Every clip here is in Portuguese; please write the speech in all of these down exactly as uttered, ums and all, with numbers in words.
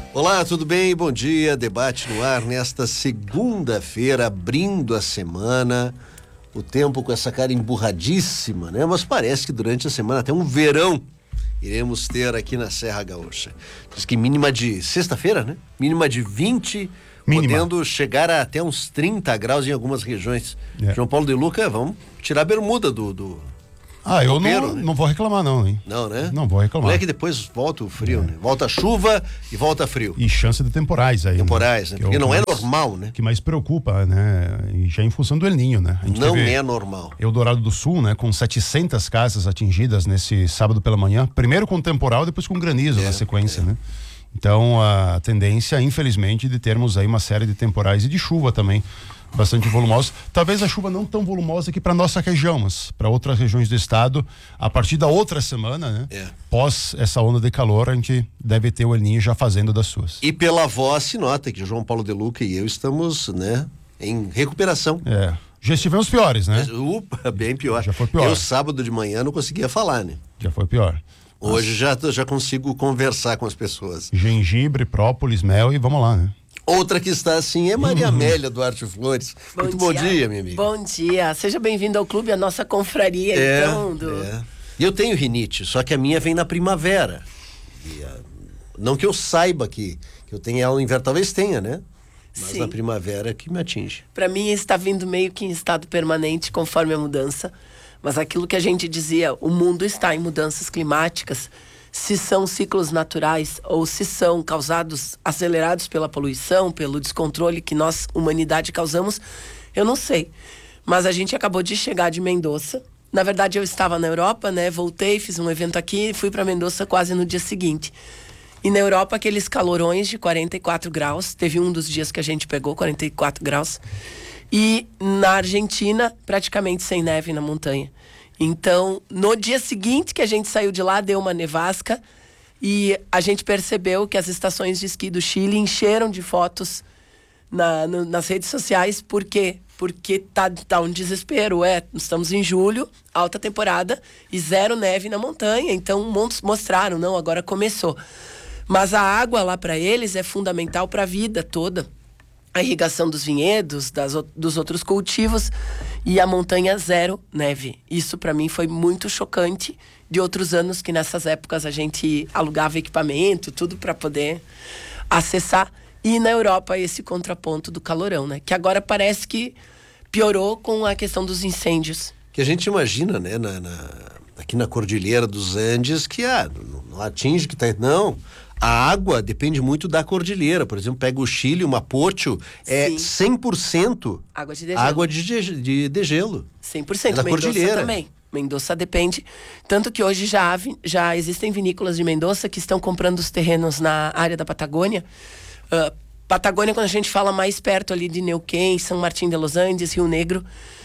Olá, tudo bem? Bom dia, debate no ar nesta segunda-feira, abrindo a semana, o tempo com essa cara emburradíssima, né? Mas parece que durante a semana até um verão iremos ter aqui na Serra Gaúcha. Diz que mínima de sexta-feira, né? Mínima de vinte, mínima, podendo chegar a até uns trinta graus em algumas regiões. É. João Paulo de Luca, vamos tirar a bermuda do... do Ah, eu não, né? não vou reclamar não, hein? Não, né? Não vou reclamar. Não é que depois volta o frio, é. né? Volta a chuva e volta frio. E chance de temporais aí. Temporais, né? né? Porque não é normal, né? Que mais preocupa, né? E já em função do El Niño, né? Não é normal. Eldorado do Sul, né? Com setecentas casas atingidas nesse sábado pela manhã. Primeiro com temporal, depois com granizo é, na sequência, é. né? Então, a tendência, infelizmente, de termos aí uma série de temporais e de chuva também bastante volumosa. Talvez a chuva não tão volumosa aqui para nossa região, mas para outras regiões do estado, a partir da outra semana, né? É. Pós essa onda de calor, a gente deve ter o El Niño já fazendo das suas. E pela voz se nota que João Paulo de Luca e eu estamos, né, em recuperação. É. Já estivemos piores, né? Upa, bem pior. Já foi pior. Eu sábado de manhã não conseguia falar, né? Já foi pior. Hoje já, já consigo conversar com as pessoas. Gengibre, própolis, mel e vamos lá, né? Outra que está assim é Maria uhum. Amélia Duarte Flores. Bom Muito dia. bom dia, minha amiga. Bom dia. Seja bem-vindo ao clube, a nossa confraria, é, então. Do... É. Eu tenho rinite, só que a minha vem na primavera. E, uh, não que eu saiba que, que eu tenho ela no inverno, talvez tenha, né? Mas Sim. na primavera é que me atinge. Para mim está vindo meio que em estado permanente conforme a mudança. Mas aquilo que a gente dizia, o mundo está em mudanças climáticas. Se são ciclos naturais ou se são causados, acelerados pela poluição, pelo descontrole que nós, humanidade, causamos, eu não sei. Mas a gente acabou de chegar de Mendoza. Na verdade, eu estava na Europa, né? Voltei, fiz um evento aqui e fui para Mendoza quase no dia seguinte. E na Europa, aqueles calorões de quarenta e quatro graus. Teve um dos dias que a gente pegou quarenta e quatro graus. E na Argentina, praticamente sem neve na montanha. Então, no dia seguinte que a gente saiu de lá, deu uma nevasca e a gente percebeu que as estações de esqui do Chile encheram de fotos na, no, nas redes sociais. Por quê? Porque tá, tá um desespero. É, estamos em julho, alta temporada e zero neve na montanha. Então, mostraram, não, agora começou. Mas a água lá para eles é fundamental para a vida toda. A irrigação dos vinhedos, das, dos outros cultivos e a montanha zero neve. Isso para mim foi muito chocante de outros anos que nessas épocas a gente alugava equipamento, tudo para poder acessar. E na Europa esse contraponto do calorão, né? Que agora parece que piorou com a questão dos incêndios. Que a gente imagina, né? Na, na, aqui na Cordilheira dos Andes que ah, não, não atinge que tá... Não... A água depende muito da cordilheira. Por exemplo, pega o Chile, o Mapocho, é Sim. cem por cento água de degelo. Água de, de, de degelo. cem por cento. É da Mendoza cordilheira. Também. Mendoza depende. Tanto que hoje já, há, já existem vinícolas de Mendoza que estão comprando os terrenos na área da Patagônia. Uh, Patagônia, quando a gente fala mais perto ali de Neuquén, São Martín de los Andes, Rio Negro.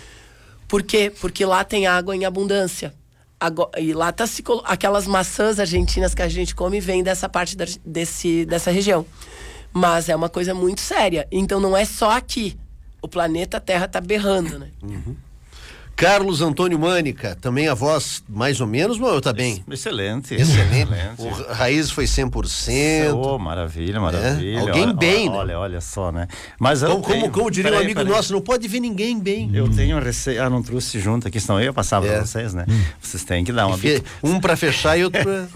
Por quê? Porque lá tem água em abundância. Agora, e lá tá se colo... aquelas maçãs argentinas que a gente come vêm dessa parte da, desse, dessa região. Mas é uma coisa muito séria. Então não é só aqui. O planeta Terra tá berrando, né? Uhum. Carlos Antônio Mânica, também a voz mais ou menos, ou tá bem? Excelente. Excelente. O Raiz foi cem por cento. Oh, maravilha, maravilha. É? Alguém olha, bem, olha, né? Olha, olha só, né? Mas como, eu tenho... como, como diria peraí, um amigo peraí. nosso, não pode ver ninguém bem. Eu tenho receio. Ah, não trouxe junto aqui, senão eu ia passar é. pra vocês, né? Hum. Vocês têm que dar uma... Fe... Um pra fechar e outro pra...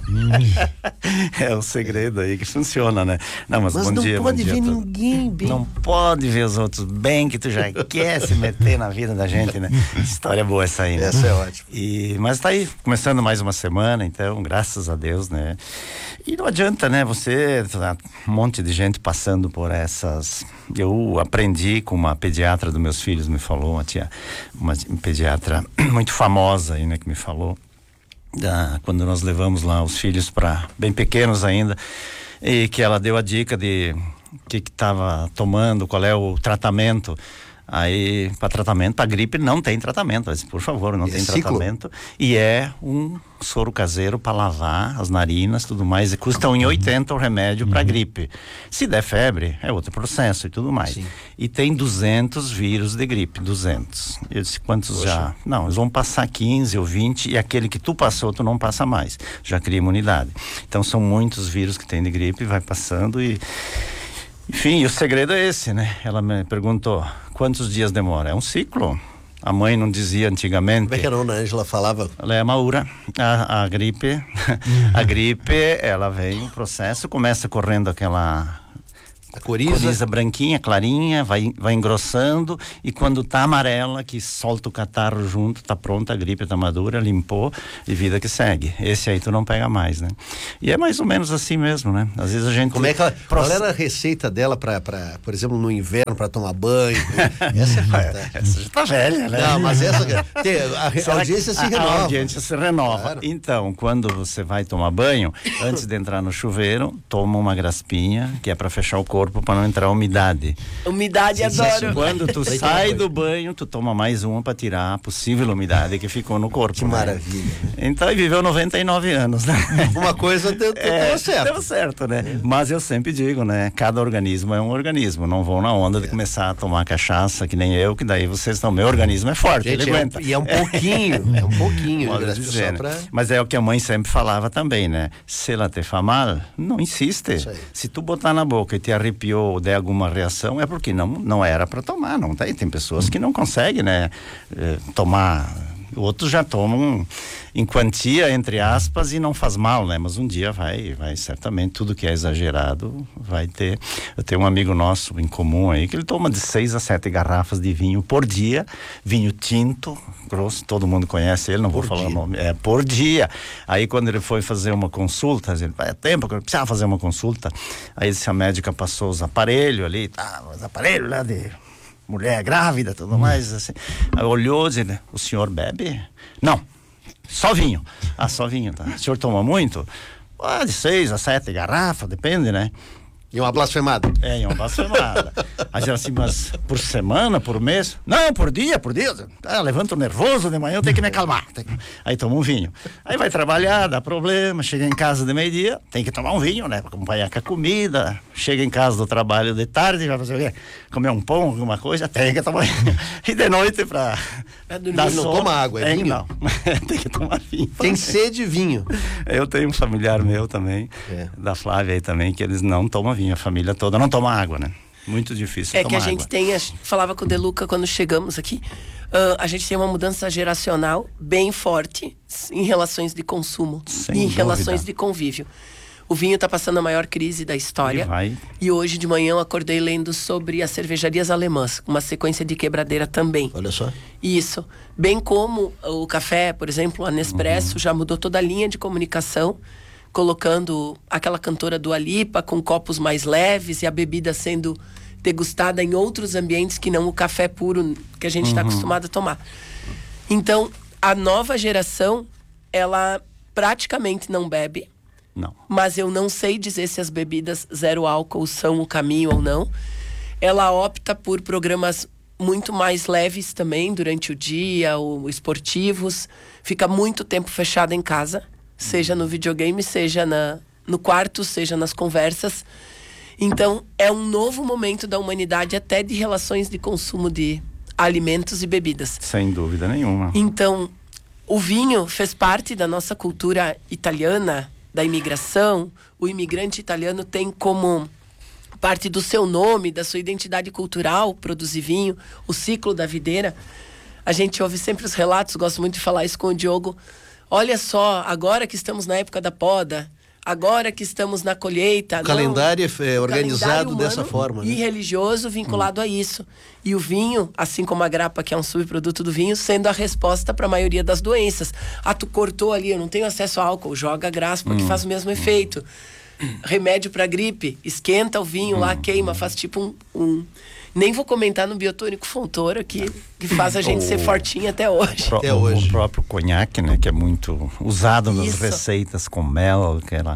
É o segredo aí que funciona, né? Não, mas, mas bom não dia, pode bom dia ver todo... ninguém bem. Não pode ver os outros bem, que tu já quer se meter na vida da gente, né? História boa essa aí, né? Essa é ótima. E, mas tá aí, começando mais uma semana, então, graças a Deus, né? E não adianta, né? Você, um monte de gente passando por essas... Eu aprendi com uma pediatra dos meus filhos, me falou, uma tia, uma pediatra muito famosa aí, né? Que me falou, da, quando nós levamos lá os filhos para bem pequenos ainda, e que ela deu a dica de o que que estava tomando, qual é o tratamento. Aí, para tratamento, para gripe não tem tratamento, mas, por favor, não é tem ciclo. tratamento. E é um soro caseiro para lavar as narinas, tudo mais, e custa um e oitenta o remédio para gripe. Se der febre, é outro processo e tudo mais. Sim. E tem duzentos vírus de gripe, duzentos. Eu disse, quantos Poxa. já? Não, eles vão passar quinze ou vinte, e aquele que tu passou, tu não passa mais. Já cria imunidade. Então, são muitos vírus que tem de gripe, vai passando e... Enfim, o segredo é esse, né? Ela me perguntou, quantos dias demora? É um ciclo. A mãe não dizia antigamente. Como é que a dona Ângela falava? Ela é maura. A, a gripe, a gripe, ela vem, o processo começa correndo aquela... A coriza. Coriza branquinha, clarinha, vai, vai engrossando, e quando tá amarela, que solta o catarro junto, tá pronta a gripe, tá madura, limpou, e vida que segue. Esse aí tu não pega mais, né? E é mais ou menos assim mesmo, né? Às vezes a gente... Como é que ela, qual era a receita dela para, por exemplo, no inverno, para tomar banho? Essa é fantástica. Essa já tá velha, né? Não, mas essa... Tem, a, a audiência se a, renova. A audiência se renova. Claro. Então, quando você vai tomar banho, antes de entrar no chuveiro, toma uma graspinha, que é para fechar o corpo, para não entrar umidade. Umidade, adoro. Quando tu sai do banho, tu toma mais uma para tirar a possível umidade que ficou no corpo. Que né? maravilha. Né? Então, e viveu noventa e nove anos, né? Uma coisa deu, deu É, certo. deu certo, né? É. Mas eu sempre digo, né? Cada organismo é um organismo. Não vão na onda de é. começar a tomar cachaça, que nem eu, que daí vocês estão. Meu organismo é forte, Gente, ele é aguenta. Um, e é um pouquinho, é um pouquinho. Pode dizer, né? pra... Mas é o que a mãe sempre falava também, né? Se ela te faz mal, não insiste. Se tu botar na boca e te arrepiou ou der alguma reação, é porque não, não era para tomar, não tem. Tem pessoas que não conseguem, né? Eh, tomar... Outros já tomam em quantia, entre aspas, e não faz mal, né? Mas um dia vai, vai certamente, tudo que é exagerado vai ter. Eu tenho um amigo nosso em comum aí, que ele toma de seis a sete garrafas de vinho por dia, vinho tinto, grosso, todo mundo conhece ele, não vou falar o nome, é por dia. Aí quando ele foi fazer uma consulta, ele vai, é tempo que eu precisava fazer uma consulta, aí a médica passou os aparelhos ali, tá, os aparelhos lá de... mulher grávida, tudo hum. mais, assim. Aí olhou e disse, o senhor bebe? Não, só vinho. Ah, só vinho, tá. O senhor toma muito? Ah, de seis a sete garrafas, depende, né? E uma blasfemada. É, e uma blasfemada. Aí ela assim, mas por semana, por mês? Não, por dia, por dia. Ah, levanto nervoso de manhã, eu tenho que me acalmar. Aí toma um vinho. Aí vai trabalhar, dá problema, chega em casa de meio-dia, tem que tomar um vinho, né? Pra acompanhar com a comida. Chega em casa do trabalho de tarde, vai fazer o quê? Comer um pão, alguma coisa, tem que tomar vinho. E de noite pra... É dormir, não sono, toma água, é vinho? Não, tem que tomar vinho. Tem sede vinho. Eu tenho um familiar meu também, é. da Flávia aí também, que eles não tomam vinho, a família toda não toma água, né? Muito difícil é tomar que a água. gente tem, a, falava com o Deluca quando chegamos aqui, uh, a gente tem uma mudança geracional bem forte em relações de consumo Sem e em dúvida. relações de convívio. O vinho está passando a maior crise da história. E vai. E hoje de manhã eu acordei lendo sobre as cervejarias alemãs, uma sequência de quebradeira também. Olha só. Isso. Bem como o café, por exemplo, a Nespresso uhum. já mudou toda a linha de comunicação, colocando aquela cantora Dua Lipa com copos mais leves e a bebida sendo degustada em outros ambientes que não o café puro que a gente está uhum. acostumado a tomar. Então, a nova geração, ela praticamente não bebe. Não. Mas eu não sei dizer se as bebidas zero álcool são o caminho ou não. Ela opta por programas muito mais leves também durante o dia, ou esportivos. Fica muito tempo fechada em casa, seja no videogame, seja na, no quarto, seja nas conversas. Então, é um novo momento da humanidade, até de relações de consumo de alimentos e bebidas. Sem dúvida nenhuma. Então, o vinho fez parte da nossa cultura italiana, da imigração. O imigrante italiano tem como parte do seu nome, da sua identidade cultural, produzir vinho, o ciclo da videira. A gente ouve sempre os relatos, gosto muito de falar isso com o Diogo. Olha só, agora que estamos na época da poda, agora que estamos na colheita... O não, calendário é organizado calendário dessa forma. E né? religioso vinculado hum. a isso. E o vinho, assim como a grapa, que é um subproduto do vinho, sendo a resposta para a maioria das doenças. Ah, tu cortou ali, eu não tenho acesso a álcool, joga a graspa, hum. que faz o mesmo efeito. Remédio para gripe, esquenta o vinho hum. lá, queima, faz tipo um... um... Nem vou comentar no biotônico Fontoura, que, que faz a gente o, ser fortinho até hoje. Pro, até o, hoje. O próprio conhaque, né, que é muito usado nas Isso. receitas com mel, aquela...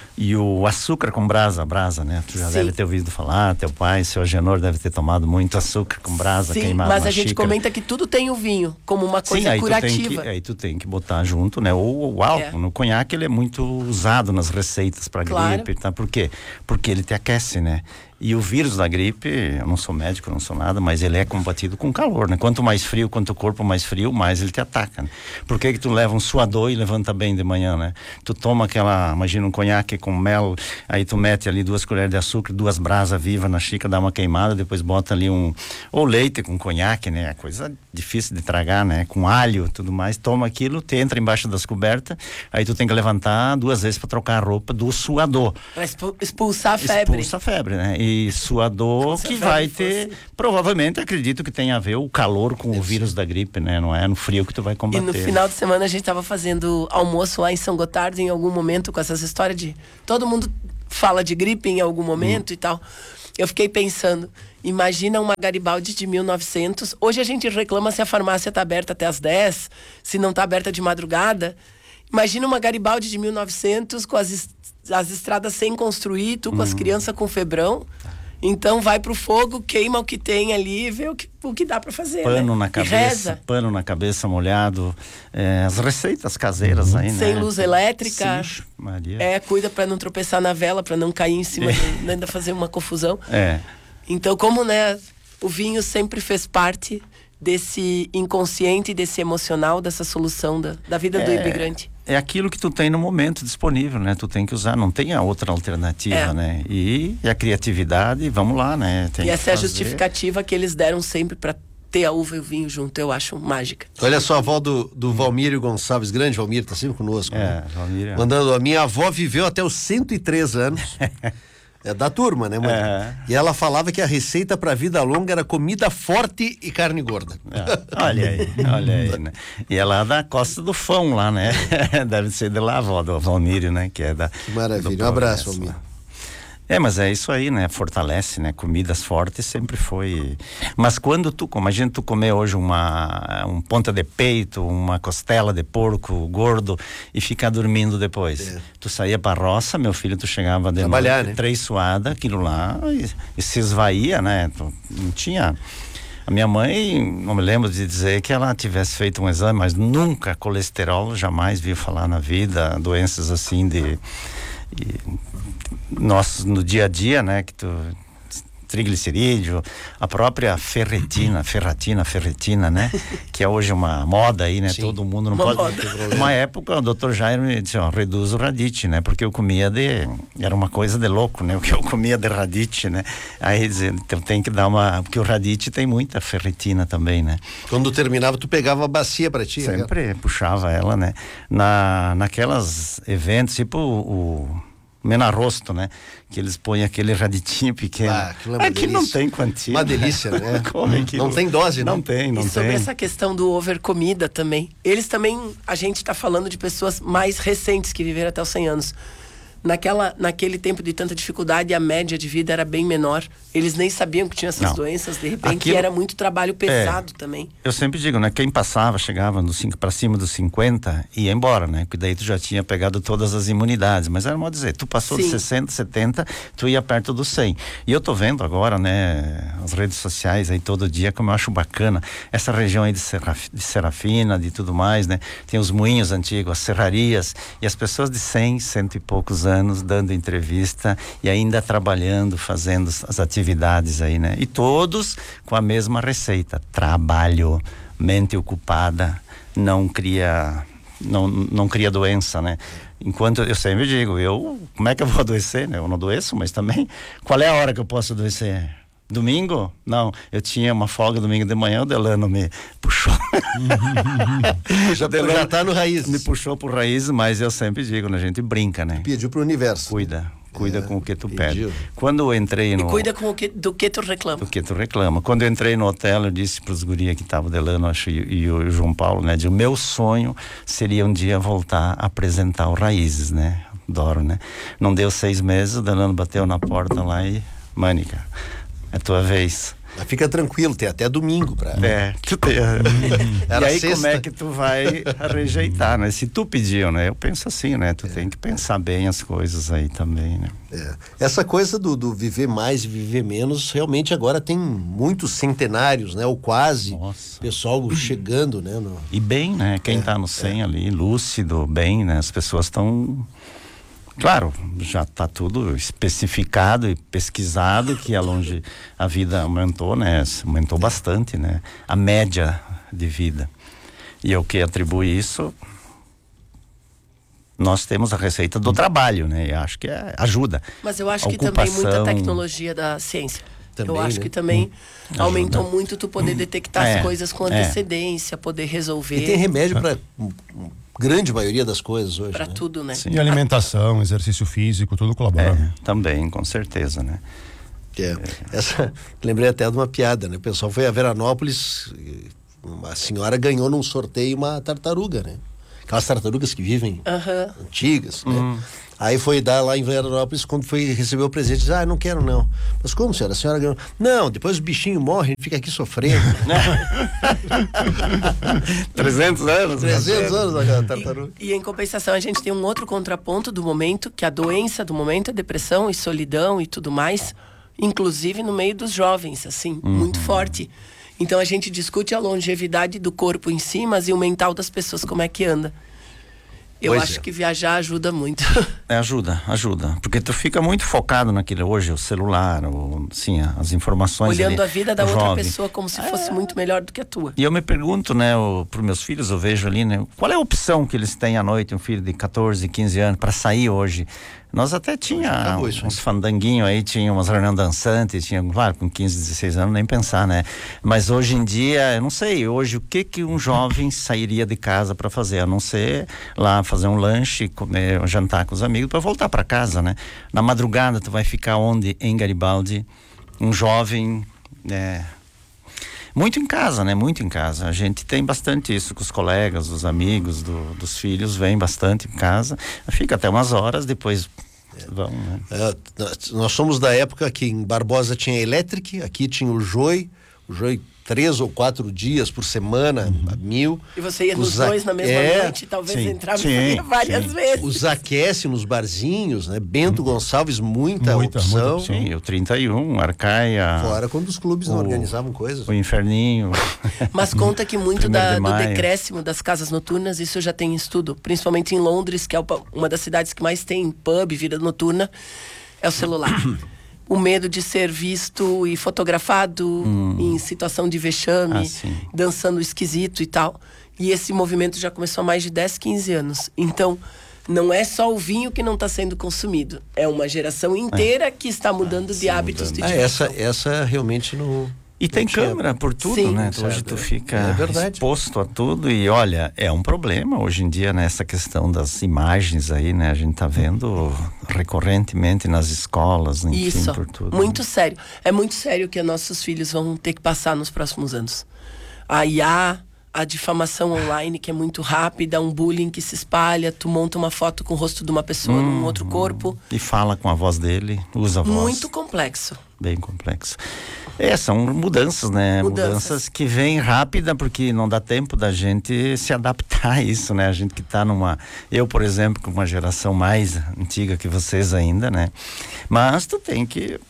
E o açúcar com brasa, brasa, né? Tu já Sim. deve ter ouvido falar, teu pai, seu Agenor deve ter tomado muito açúcar com brasa, Sim, queimado mas na a gente xícara. comenta que tudo tem o vinho, como uma coisa Sim, aí curativa. Tu tem que, aí tu tem que botar junto, né? Ou o álcool. É. No conhaque ele é muito usado nas receitas para Claro. gripe, tá? Por quê? Porque ele te aquece, né? E o vírus da gripe, eu não sou médico, não sou nada, mas ele é combatido com calor, né? Quanto mais frio, quanto o corpo mais frio, mais ele te ataca, né? Por que que tu leva um suador e levanta bem de manhã, né? Tu toma aquela, imagina um conhaque com mel, aí tu mete ali duas colheres de açúcar, duas brasas vivas na xícara, dá uma queimada, depois bota ali um, ou leite com conhaque, né? Coisa difícil de tragar, né? Com alho, tudo mais, toma aquilo, te entra embaixo das cobertas, aí tu tem que levantar duas vezes para trocar a roupa do suador. Pra expu- expulsar a febre. Expulsa a febre, né? E suador Se a que febre vai ter, fosse- provavelmente acredito que tem a ver o calor com o vírus da gripe, né? Não é no frio que tu vai E combater. no final de semana a gente tava fazendo almoço lá em São Gotardo em algum momento com essas histórias de todo mundo fala de gripe em algum momento Hum. e tal. Eu fiquei pensando, imagina uma Garibaldi de mil e novecentos. Hoje a gente reclama se a farmácia tá aberta até as dez, se não tá aberta de madrugada. Imagina uma Garibaldi de mil e novecentos com as, es- as estradas sem construir, tu com Hum. as crianças com febrão. Então vai pro fogo, queima o que tem ali e vê o que, o que dá pra fazer. Pano né? na E cabeça, reza. pano na cabeça molhado, é, as receitas caseiras aí, né? Sem luz elétrica. Sim, Maria. É, cuida pra não tropeçar na vela, pra não cair em cima, de, ainda fazer uma confusão. É. Então, como, né, o vinho sempre fez parte desse inconsciente, desse emocional, dessa solução da, da vida do imigrante. É aquilo que tu tem no momento disponível, né? Tu tem que usar, não tem a outra alternativa, É. né? E, e a criatividade, vamos lá, né? Tem E que essa é a fazer. justificativa que eles deram sempre pra ter a uva e o vinho junto, eu acho mágica. Olha só a avó do, do Valmírio Gonçalves, grande Valmírio, tá sempre conosco. É, né? Valmírio. Mandando, a minha avó viveu até os cento e três anos. É da turma, né, mãe? É. E ela falava que a receita pra vida longa era comida forte e carne gorda. É, olha aí, olha aí, né? E é lá da Costa do Fão, lá, né? Deve ser de lá, a avó do Valmírio, né? Que é da. Que maravilha. do Um abraço, Progresso, Valmírio. né? É, mas é isso aí, né? Fortalece, né? Comidas fortes sempre foi. Mas quando tu, imagina tu comer hoje uma um ponta de peito, uma costela de porco gordo e ficar dormindo depois. É. Tu saía pra roça, meu filho, tu chegava de Trabalhar, noite, né? três suadas, aquilo lá, e, e se esvaía, né? Tu não tinha. A minha mãe, não me lembro de dizer que ela tivesse feito um exame, mas nunca colesterol, jamais viu falar na vida, doenças assim de. E, nós no dia a dia, né, que tu triglicerídeo, a própria ferretina, ferratina, ferretina, né, que é hoje uma moda aí, né, Sim. todo mundo não Uma pode. moda. Uma época o doutor Jairo me disse, ó, reduz o radite, né, porque eu comia de, era uma coisa de louco, né, o que eu comia de radite, né, aí dizia, então tem que dar uma, porque o radite tem muita ferritina também, né. Quando terminava, tu pegava a bacia pra ti. né? Sempre puxava ela, né? Na, naquelas eventos, tipo o, o Menarrosto, né? Que eles põem aquele raditinho pequeno. Ah, aquilo é uma Aqui não delícia. tem quantia. Uma delícia, né? Como é que Não tem dose, Não né? tem, não e sobre tem. essa questão do overcomida também. Eles também, a gente está falando de pessoas mais recentes que viveram até os cem anos. Naquela, naquele tempo de tanta dificuldade, a média de vida era bem menor. Eles nem sabiam que tinha essas Não. doenças, de repente, Aquilo- e era muito trabalho pesado também. Eu sempre digo, né? Quem passava, chegava nos cinco para cima dos cinquenta, ia embora, né? Porque daí tu já tinha pegado todas as imunidades. Mas era mal dizer, tu passou de Sim. sessenta, setenta, tu ia perto dos cem. E eu tô vendo agora, né? As redes sociais aí todo dia, como eu acho bacana. Essa região aí de, Seraf, de Serafina, de tudo mais, né? Tem os moinhos antigos, as serrarias. E as pessoas de cem, cento e poucos anos dando entrevista e ainda trabalhando, fazendo as atividades aí, né? E todos com a mesma receita: trabalho, mente ocupada, não cria, não, não cria doença, né? Enquanto eu sempre digo, eu, como é que eu vou adoecer, né? Eu não adoeço, mas também, qual é a hora que eu posso adoecer? Domingo? Não, eu tinha uma folga domingo de manhã, o Delano me puxou. Já, O Delano já tá no raiz. me puxou por raiz, mas eu sempre digo, né? A gente brinca, né? Pediu pro universo. Cuida, cuida É, com o que tu pediu. pede. Quando eu entrei no... E cuida com o que, do que tu reclama. do que tu reclama. Quando eu entrei no hotel, eu disse pros guria que estavam Delano, acho, e, e o João Paulo, né? De o meu sonho seria um dia voltar a apresentar o Raízes, né? Adoro, né? Não deu seis meses, o Delano bateu na porta lá e... Mânica, é tua vez. Mas fica tranquilo, tem até domingo pra... É, tu tem... Era E aí sexta. como é que tu vai rejeitar, né? Se tu pediu, né? Eu penso assim, né? Tu é. tem que pensar bem as coisas aí também, né? É. Essa coisa do, do viver mais e viver menos, realmente agora tem muitos centenários, né? Ou quase. Nossa. Pessoal chegando, né? No... E bem, né? Quem é, tá no cem é. ali, lúcido, bem, né? As pessoas estão... Claro, já está tudo especificado e pesquisado que a longe a vida aumentou, né? Aumentou bastante, né? A média de vida. E o que atribui isso? Nós temos a receita do trabalho, né? E acho que é, ajuda. Mas eu acho que Ocupação... também muita tecnologia da ciência. Também, eu acho né? que também hum. aumentou Ajuda. muito tu poder detectar é, as coisas com antecedência, é. poder resolver. E tem remédio para grande maioria das coisas hoje. Para né? tudo, né? Sim. E alimentação, exercício físico, tudo colabora. É, né? também, com certeza, né? É. Essa, lembrei até de uma piada, né? O pessoal foi a Veranópolis, uma senhora ganhou num sorteio uma tartaruga, né? Aquelas tartarugas que vivem Uhum. antigas, né? Uhum. Aí foi dar lá em Veranópolis, quando foi receber o presente, disse, ah, não quero não. Mas como, senhora? A senhora ganhou? Não, depois o bichinho morre, fica aqui sofrendo. trezentos anos. trezentos anos daquela tartaruga. E, e em compensação a gente tem um outro contraponto do momento, que a doença do momento é depressão e solidão e tudo mais, inclusive no meio dos jovens, assim, uhum. muito forte. Então a gente discute a longevidade do corpo em si, mas e o mental das pessoas, como é que anda. Eu Pois acho é. que viajar ajuda muito. É, ajuda, ajuda. Porque tu fica muito focado naquilo hoje, o celular, o, sim, as informações. Olhando ali, a vida da o outra jovem. pessoa como se fosse é. muito melhor do que a tua. E eu me pergunto, né, para os meus filhos, eu vejo ali, né, qual é a opção que eles têm à noite, um filho de catorze, quinze anos, para sair hoje? Nós até tinha isso, uns fandanguinhos aí, tinha umas reuniões dançantes, tinha, claro, com quinze, dezesseis anos, nem pensar, né? Mas hoje em dia, eu não sei, hoje o que que um jovem sairia de casa para fazer? A não ser lá fazer um lanche, comer, jantar com os amigos, para voltar para casa, né? Na madrugada, tu vai ficar onde? Em Garibaldi, um jovem, né? Muito em casa, né? Muito em casa. A gente tem bastante isso com os colegas, os amigos do, dos filhos, vem bastante em casa. Fica até umas horas, depois é. vão, né? É, nós, nós somos da época que em Barbosa tinha Electric, aqui tinha o Joy, o Joy três ou quatro dias por semana, uhum. a mil. E você ia nos Za... dois na mesma é, noite, talvez sim, entrava sim, e saía várias sim. vezes. Os aquece nos barzinhos, né? Bento uhum. Gonçalves, muita, muita opção. Muita sim, o trinta e um, Arcaia. Fora quando os clubes o, não organizavam coisas. O Inferninho. Mas conta que muito da, de do decréscimo das casas noturnas, isso já tem estudo. Principalmente em Londres, que é uma das cidades que mais tem pub, vida noturna, é o celular. O medo de ser visto e fotografado hum. em situação de vexame, ah, dançando esquisito e tal. E esse movimento já começou há mais de dez, quinze anos. Então, não é só o vinho que não está sendo consumido. É uma geração inteira é. que está mudando ah, de hábitos mudando. de ah, essa, essa realmente não... E tem câmera por tudo, Sim, né? Certo. Hoje tu fica é exposto a tudo e olha, é um problema hoje em dia nessa questão das imagens aí, né? A gente tá vendo recorrentemente nas escolas, enfim, Isso, por tudo. Muito sério. É muito sério que nossos filhos vão ter que passar nos próximos anos. A I A, a difamação online que é muito rápida, um bullying que se espalha, tu monta uma foto com o rosto de uma pessoa hum, num outro corpo. E fala com a voz dele, usa a voz. Muito complexo. Bem complexo. É, são mudanças, né? Mudanças. mudanças que vêm rápida, porque não dá tempo da gente se adaptar a isso, né? A gente que tá numa... Eu, por exemplo, com uma geração mais antiga que vocês ainda, né? Mas tu tem que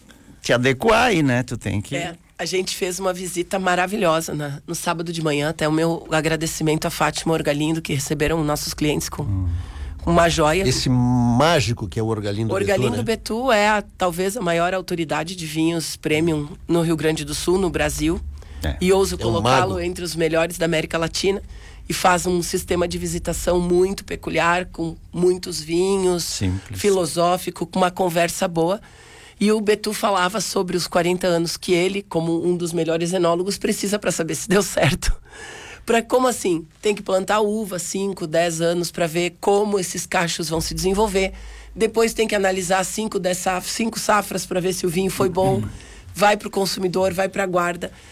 te adequar aí, né? Tu tem que... É, a gente fez uma visita maravilhosa na, no sábado de manhã, até o meu agradecimento a Fátima Orgalindo, que receberam nossos clientes com... Hum. Uma joia. Esse mágico que é o Orgalindo Betu. Orgalindo né? Betu é a, talvez a maior autoridade de vinhos premium no Rio Grande do Sul, no Brasil. É. E ouso é colocá-lo um entre os melhores da América Latina. E faz um sistema de visitação muito peculiar, com muitos vinhos, Simples. filosófico, com uma conversa boa. E o Betu falava sobre os quarenta anos que ele, como um dos melhores enólogos, precisa para saber se deu certo. Pra, como assim? Tem que plantar uva cinco, dez anos para ver como esses cachos vão se desenvolver. Depois tem que analisar cinco, safras para ver se o vinho foi bom. Vai para o consumidor, vai para a guarda.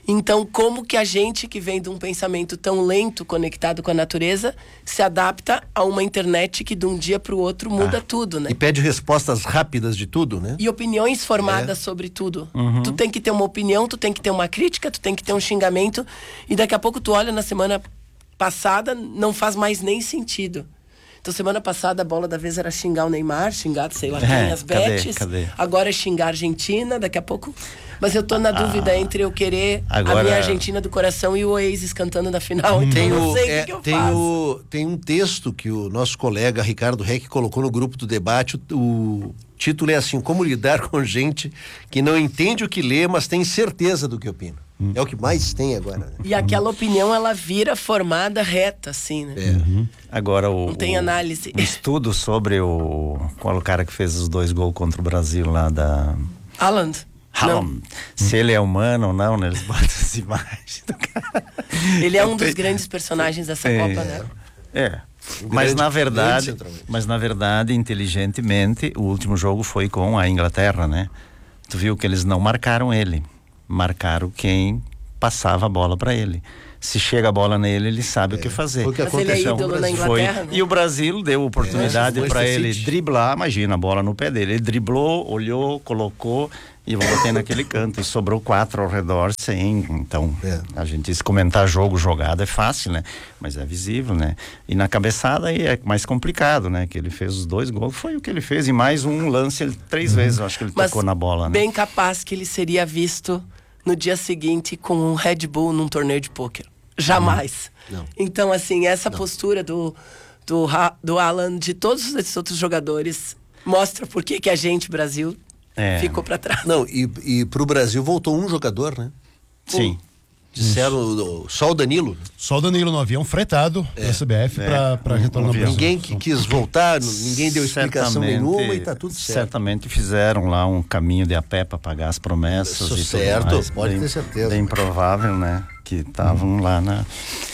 Então, como que a gente que vem de um pensamento tão lento, conectado com a natureza, se adapta a uma internet que de um dia para o outro muda ah. tudo, né? E pede respostas rápidas de tudo, né? E opiniões formadas é. sobre tudo. Uhum. Tu tem que ter uma opinião, tu tem que ter uma crítica, tu tem que ter um xingamento, e daqui a pouco tu olha na semana passada, não faz mais nem sentido. Então, semana passada, a bola da vez era xingar o Neymar, xingar, sei lá, quem, é, as betes. Cadê, cadê? Agora é xingar a Argentina, daqui a pouco... Mas eu tô na dúvida ah, entre eu querer agora... a minha Argentina do coração e o Oasis cantando na final. Então, tem eu não sei o é, que, que eu tem faço. O, tem um texto que o nosso colega Ricardo Reck colocou no grupo do debate. O, o título é assim: como lidar com gente que não entende o que lê, mas tem certeza do que opina. Hum. É o que mais tem agora. Né? E aquela opinião, ela vira formada reta, assim, né? É. Uhum. Agora o... Não tem análise. O estudo sobre o... Qual o cara que fez os dois gols contra o Brasil lá da... Haaland. Haaland. Se ele é humano ou não, né? Eles botam as imagens do cara. Ele é um dos grandes personagens dessa é, Copa, né? É. Um mas grande, na verdade, mas na verdade, inteligentemente, o último jogo foi com a Inglaterra, né? Tu viu que eles não marcaram ele. Marcaram quem passava a bola para ele. Se chega a bola nele, ele sabe é, o que fazer. Foi o que aconteceu. Ele é ídolo na Inglaterra, foi, né? E o Brasil deu oportunidade é, para ele City. driblar, imagina, a bola no pé dele. Ele driblou, olhou, colocou e voltou naquele canto. E sobrou quatro ao redor sem. Então, é. a gente se comentar jogo, jogada é fácil, né? Mas é visível, né? E na cabeçada aí é mais complicado, né? Que ele fez os dois gols, foi o que ele fez. E mais um lance, ele, três hum. vezes, eu acho que ele Mas tocou na bola, né? Bem capaz que ele seria visto no dia seguinte com um Red Bull num torneio de pôquer. Jamais. Não. Então, assim, essa Não. postura do, do, do Alan, de todos esses outros jogadores, mostra por que que a gente, Brasil, é. ficou para trás. Não, e, e pro Brasil voltou um jogador, né? Sim. Um. Disseram o, só o Danilo. Só o Danilo no avião fretado é. da C B F é. para retornar ao Brasil. Ninguém que quis voltar, ninguém deu explicação nenhuma e tá tudo certo. Certamente fizeram lá um caminho de a pé para pagar as promessas. Isso e certo, tudo mais. pode bem, ter certeza. Bem provável, né? Que estavam hum. lá na...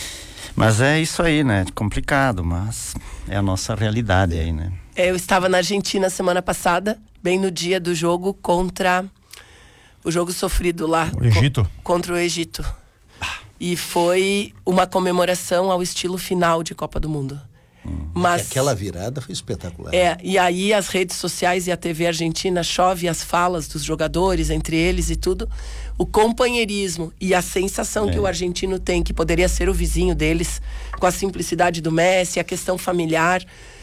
Mas é isso aí, né? Complicado, mas é a nossa realidade aí, né? Eu estava na Argentina semana passada, bem no dia do jogo contra... O jogo sofrido lá. O Egito? Co- contra o Egito. E foi uma comemoração ao estilo final de Copa do Mundo. Hum. Mas aquela virada foi espetacular. É, e aí as redes sociais e a T V argentina chove as falas dos jogadores, entre eles e tudo. O companheirismo e a sensação é. que o argentino tem, que poderia ser o vizinho deles, com a simplicidade do Messi, a questão familiar,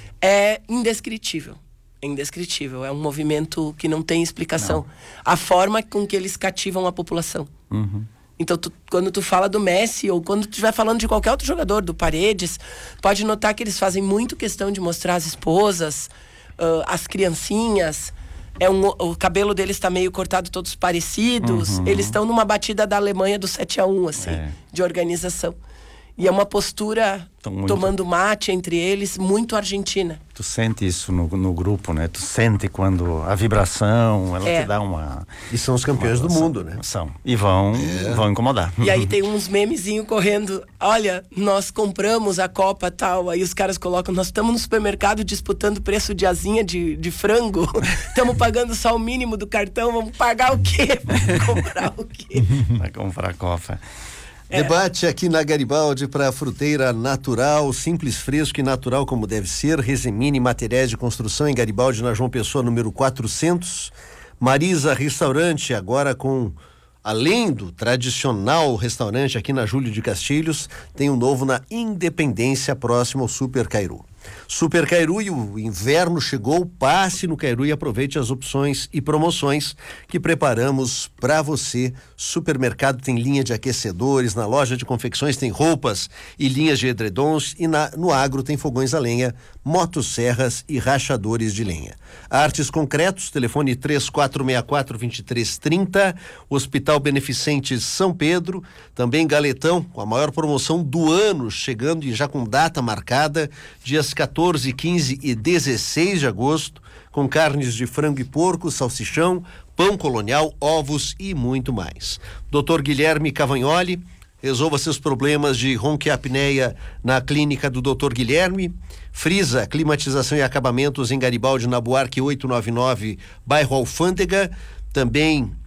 é indescritível. É indescritível. É um movimento que não tem explicação. Não. A forma com que eles cativam a população. Uhum. Então, tu, quando tu fala do Messi, ou quando tu estiver falando de qualquer outro jogador, do Paredes, pode notar que eles fazem muito questão de mostrar as esposas, uh, as criancinhas. É um, o cabelo deles está meio cortado, todos parecidos. Uhum. Eles estão numa batida da Alemanha do sete a um, assim, é. de organização. E é uma postura, muito... tomando mate entre eles, muito argentina. Tu sente isso no, no grupo, né? Tu sente quando a vibração, ela é. te dá uma... E são os campeões do mundo, né? São. E vão, é. vão incomodar. E aí tem uns memezinhos correndo. Olha, nós compramos a Copa tal, aí os caras colocam, nós estamos no supermercado disputando preço de asinha de, de frango. Estamos pagando só o mínimo do cartão, vamos pagar o quê? Vamos comprar o quê? Vai comprar a Copa. É. Debate aqui na Garibaldi para fruteira natural, simples, fresco e natural como deve ser. Resemine materiais de construção em Garibaldi, na João Pessoa, número quatrocentos. Marisa Restaurante, agora com, além do tradicional restaurante aqui na Júlio de Castilhos, tem um novo na Independência, próximo ao Super Cairu. Super Cairu, e o inverno chegou, passe no Cairu e aproveite as opções e promoções que preparamos para você. Supermercado tem linha de aquecedores, na loja de confecções tem roupas e linhas de edredons, e na, no agro tem fogões a lenha, motosserras e rachadores de lenha. Artes Concretos, telefone três quatro seis quatro, dois três três zero. Hospital Beneficente São Pedro, também Galetão, com a maior promoção do ano, chegando e já com data marcada, dias quatorze, quinze e dezesseis de agosto, com carnes de frango e porco, salsichão, pão colonial, ovos e muito mais. doutor Guilherme Cavagnoli, resolva seus problemas de ronco e apneia na clínica do doutor Guilherme. Frisa, climatização e acabamentos em Garibaldi, na Buarque oitocentos e noventa e nove, bairro Alfândega. Também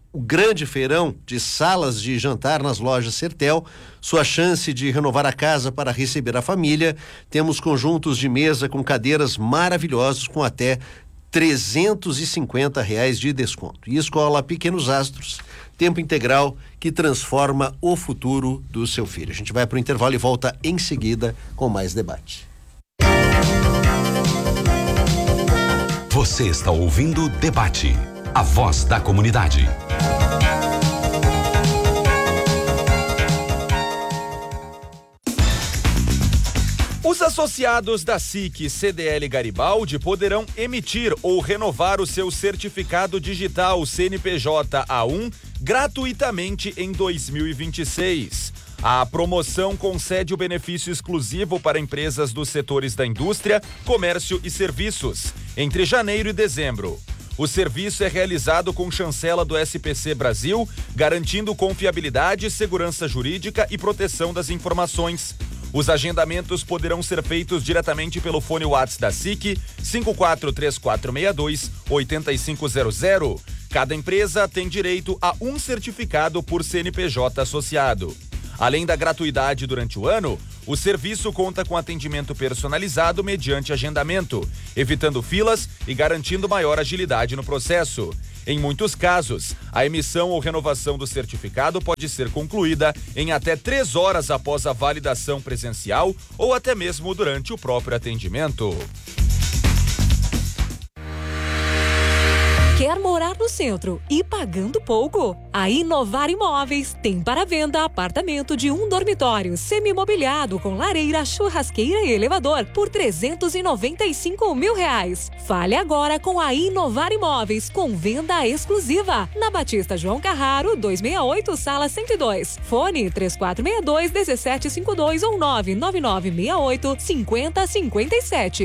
o grande feirão de salas de jantar nas lojas Sertel, sua chance de renovar a casa para receber a família. Temos conjuntos de mesa com cadeiras maravilhosos com até trezentos e cinquenta reais de desconto. E Escola Pequenos Astros, tempo integral que transforma o futuro do seu filho. A gente vai para o intervalo e volta em seguida com mais debate. Você está ouvindo Debate, a voz da comunidade. Os associados da S I C C D L Garibaldi poderão emitir ou renovar o seu certificado digital C N P J A um gratuitamente em dois mil e vinte e seis. A promoção concede o benefício exclusivo para empresas dos setores da indústria, comércio e serviços, entre janeiro e dezembro. O serviço é realizado com chancela do S P C Brasil, garantindo confiabilidade, segurança jurídica e proteção das informações. Os agendamentos poderão ser feitos diretamente pelo fone WhatsApp da S I C cinco quatro três quatro seis dois oito cinco zero zero. Cada empresa tem direito a um certificado por C N P J associado. Além da gratuidade durante o ano, o serviço conta com atendimento personalizado mediante agendamento, evitando filas e garantindo maior agilidade no processo. Em muitos casos, a emissão ou renovação do certificado pode ser concluída em até três horas após a validação presencial ou até mesmo durante o próprio atendimento. Quer morar no centro e pagando pouco? A Inovar Imóveis tem para venda apartamento de um dormitório semi-mobiliado com lareira, churrasqueira e elevador por trezentos e noventa e cinco mil reais. Fale agora com a Inovar Imóveis com venda exclusiva na Batista João Carraro, duzentos e sessenta e oito, sala cento e dois. Fone três quatro seis dois, um sete cinco dois ou nove nove nove seis oito, cinco zero cinco sete.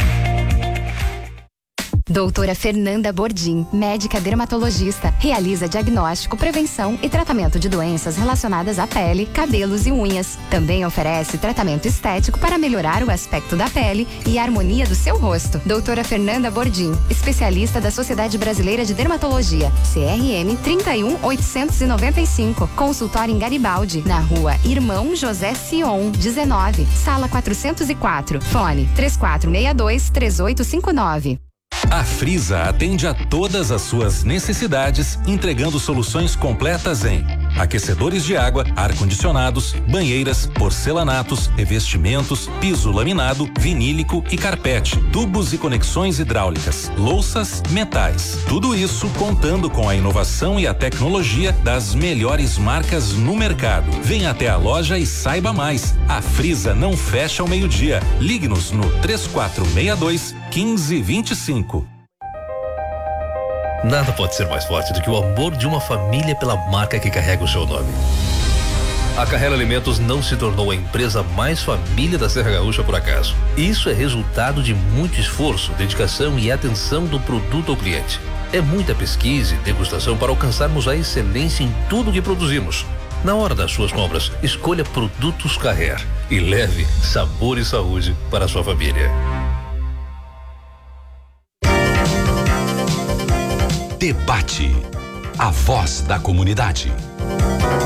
Doutora Fernanda Bordim, médica dermatologista, realiza diagnóstico, prevenção e tratamento de doenças relacionadas à pele, cabelos e unhas. Também oferece tratamento estético para melhorar o aspecto da pele e a harmonia do seu rosto. Doutora Fernanda Bordim, especialista da Sociedade Brasileira de Dermatologia, C R M trinta e um oitocentos e noventa e cinco, consultório em Garibaldi, na rua Irmão José Sion, dezenove, sala quatrocentos e quatro, fone três quatro seis dois, três oito cinco nove. A Frisa atende a todas as suas necessidades, entregando soluções completas em aquecedores de água, ar-condicionados, banheiras, porcelanatos, revestimentos, piso laminado, vinílico e carpete, tubos e conexões hidráulicas, louças, metais. Tudo isso contando com a inovação e a tecnologia das melhores marcas no mercado. Venha até a loja e saiba mais. A Frisa não fecha ao meio-dia. Ligue-nos no três quatro seis dois, um cinco dois cinco. Nada pode ser mais forte do que o amor de uma família pela marca que carrega o seu nome. A Carrera Alimentos não se tornou a empresa mais família da Serra Gaúcha por acaso. Isso é resultado de muito esforço, dedicação e atenção do produto ao cliente. É muita pesquisa e degustação para alcançarmos a excelência em tudo que produzimos. Na hora das suas compras, escolha Produtos Carrer e leve sabor e saúde para a sua família. Debate, a voz da comunidade.